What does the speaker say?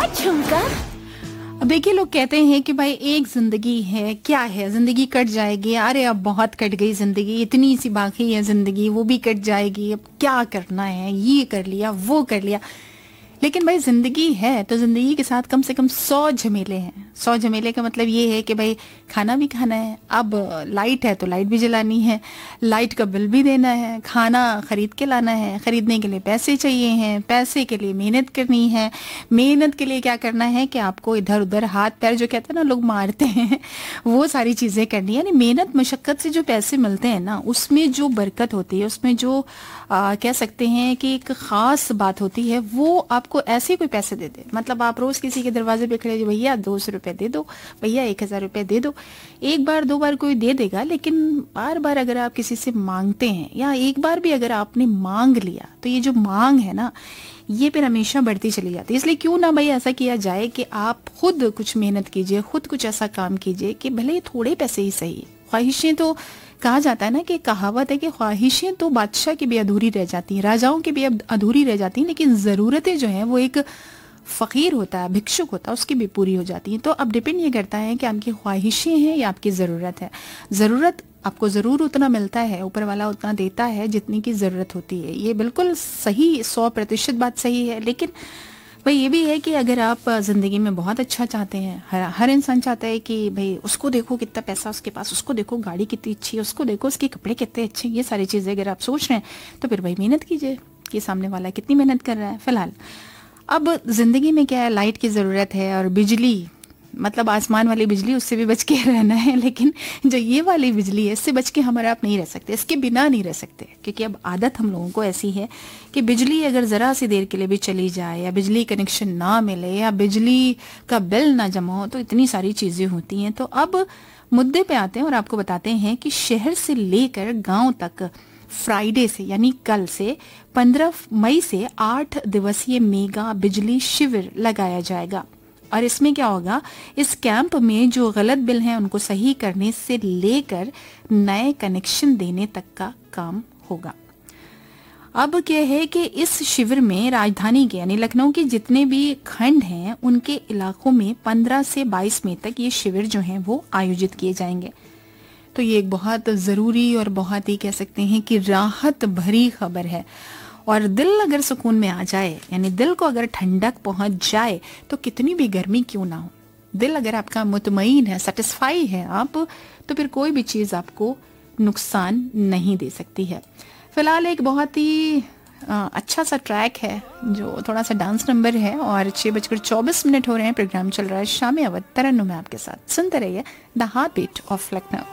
और झुमका। अब देखिए, लोग कहते हैं कि भाई एक जिंदगी है, क्या है, जिंदगी कट जाएगी। अरे अब बहुत कट गई जिंदगी, इतनी सी बाकी है जिंदगी, वो भी कट जाएगी, अब क्या करना है, ये कर लिया वो कर लिया। लेकिन भाई जिंदगी है तो जिंदगी के साथ कम से कम 100 झमेले हैं। 100 झमेले का मतलब ये है कि भाई खाना भी खाना है, अब लाइट है तो लाइट भी जलानी है, लाइट का बिल भी देना है, खाना खरीद के लाना है, खरीदने के लिए पैसे चाहिए हैं, पैसे के लिए मेहनत करनी है, मेहनत के लिए क्या करना है कि आपको इधर उधर हाथ पैर जो कहते हैं ना लोग मारते हैं वो सारी चीजें करनी है। यानी मेहनत मशक्कत से जो पैसे मिलते हैं ना, उसमें जो बरकत होती है, उसमें जो कह सकते हैं कि एक खास बात होती है, वो आपको ऐसे कोई पैसे दे दे। मतलब आप रोज किसी के दरवाजे पे खड़े, भैया 200 रुपए दे दो, भैया 1000 रुपए दे दो। एक बार दो बार कोई दे देगा, लेकिन बार बार अगर आप किसी से मांगते हैं या एक बार भी अगर आपने मांग लिया, तो ये जो मांग है ना, ये फिर हमेशा बढ़ती चली जाती है। इसलिए क्यों ना भाई ऐसा किया जाए कि आप खुद कुछ मेहनत कीजिए, खुद कुछ ऐसा काम कीजिए कि भले थोड़े पैसे ही सही। ख्वाहिशें तो कहा जाता है ना कि कहावत है कि ख्वाहिशें तो बादशाह की भी अधूरी रह जाती हैं, राजाओं की भी अधूरी रह जाती हैं, लेकिन ज़रूरतें जो हैं वो एक फ़कीर होता है, भिक्षुक होता है, उसकी भी पूरी हो जाती हैं। तो अब डिपेंड ये करता है कि आपकी ख्वाहिशें हैं या आपकी ज़रूरत है। ज़रूरत आपको ज़रूर उतना मिलता है, ऊपर वाला उतना देता है जितनी की ज़रूरत होती है। ये बिल्कुल सही 100% बात सही है। लेकिन भाई ये भी है कि अगर आप ज़िंदगी में बहुत अच्छा चाहते हैं, हर इंसान चाहता है कि भाई उसको देखो कितना पैसा उसके पास, उसको देखो गाड़ी कितनी अच्छी है, उसको देखो उसके कपड़े कितने अच्छे, ये सारी चीज़ें अगर आप सोच रहे हैं तो फिर भाई मेहनत कीजिए कि सामने वाला कितनी मेहनत कर रहा है। फिलहाल अब ज़िंदगी में क्या है, लाइट की ज़रूरत है और बिजली, मतलब आसमान वाली बिजली, उससे भी बच के रहना है। लेकिन जो ये वाली बिजली है, इससे बच के हमारे आप नहीं रह सकते, इसके बिना नहीं रह सकते। क्योंकि अब आदत हम लोगों को ऐसी है कि बिजली अगर ज़रा सी देर के लिए भी चली जाए, या बिजली कनेक्शन ना मिले, या बिजली का बिल ना जमा हो, तो इतनी सारी चीज़ें होती हैं। तो अब मुद्दे पे आते हैं और आपको बताते हैं कि शहर से लेकर गाँव तक फ्राइडे से, यानी कल से 15 मई से 8 दिवसीय मेगा बिजली शिविर लगाया जाएगा। और इसमें क्या होगा, इस कैंप में जो गलत बिल हैं उनको सही करने से लेकर नए कनेक्शन देने तक का काम होगा। अब क्या है कि इस शिविर में राजधानी के यानी लखनऊ के जितने भी खंड हैं उनके इलाकों में 15 से 22 मई तक ये शिविर जो हैं वो आयोजित किए जाएंगे। तो ये एक बहुत ज़रूरी और बहुत ही कह सकते हैं कि राहत भरी खबर है। और दिल अगर सुकून में आ जाए, यानी दिल को अगर ठंडक पहुंच जाए, तो कितनी भी गर्मी क्यों ना हो, दिल अगर आपका मुतमईन है, सेटिस्फाई है आप, तो फिर कोई भी चीज़ आपको नुकसान नहीं दे सकती है। फिलहाल एक बहुत ही अच्छा सा ट्रैक है जो थोड़ा सा डांस नंबर है, और 6:24 हो रहे हैं। प्रोग्राम चल रहा है शाम अवध तरन्नुम में आपके साथ। सुनते रहिए the heart beat of Lucknow.